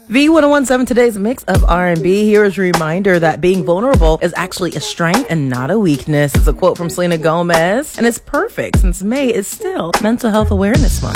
V1017, today's mix of R&B. Here's a reminder that being vulnerable is actually a strength and not a weakness. It's a quote from Selena Gomez, and it's perfect since May is still Mental Health Awareness Month.